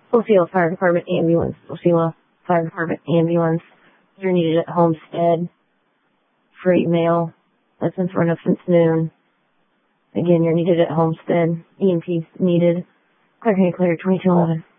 Osceola Fire Department ambulance. Osceola Fire Department ambulance. You're needed at Homestead. Freight mail. That's in front of since noon. Again, you're needed at Homestead. EMT needed. Clear, 2211.